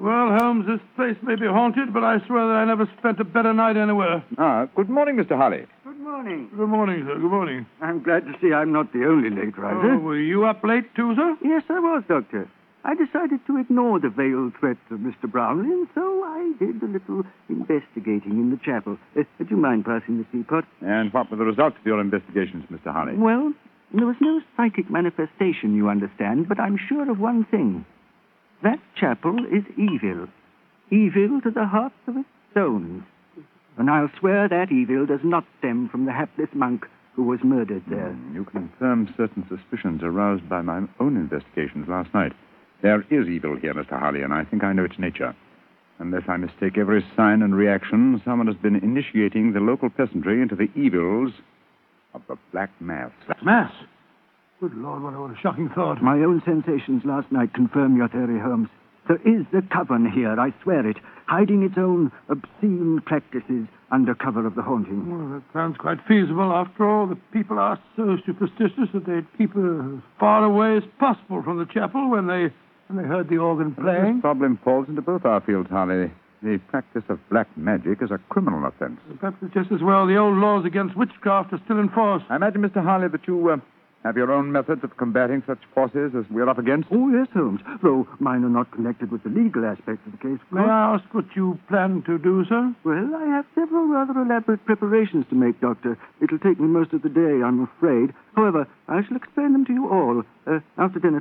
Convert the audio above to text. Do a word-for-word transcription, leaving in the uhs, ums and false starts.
Well, Holmes, this place may be haunted, but I swear that I never spent a better night anywhere. Ah, good morning, Mister Holly. Good morning. Good morning, sir. Good morning. I'm glad to see I'm not the only late riser. Oh, were you up late, too, sir? Yes, I was, Doctor. I decided to ignore the veiled threats of Mister Brownlee, and so I did a little investigating in the chapel. Uh, do you mind passing the teapot? And what were the results of your investigations, Mister Holly? Well, there was no psychic manifestation, you understand, but I'm sure of one thing. That chapel is evil. Evil to the hearts of its stones. And I'll swear that evil does not stem from the hapless monk who was murdered there. Mm, you confirmed certain suspicions aroused by my own investigations last night. There is evil here, Mister Holly, and I think I know its nature. Unless I mistake every sign and reaction, someone has been initiating the local peasantry into the evils of the Black Mass. Black Mass? Good Lord, what a, what a shocking thought. My own sensations last night confirm your theory, Holmes. There is a coven here, I swear it, hiding its own obscene practices under cover of the haunting. Well, that sounds quite feasible. After all, the people are so superstitious that they'd keep uh, as far away as possible from the chapel when they when they heard the organ playing. This problem falls into both our fields, Holly. The practice of black magic is a criminal offense. Perhaps it's just as well the old laws against witchcraft are still in force. I imagine, Mister Holly, that you uh, have your own methods of combating such forces as we're up against. Oh, yes, Holmes, though mine are not connected with the legal aspects of the case. May I ask what you plan to do, sir? Well, I have several rather elaborate preparations to make, Doctor. It'll take me most of the day, I'm afraid. However, I shall explain them to you all uh, after dinner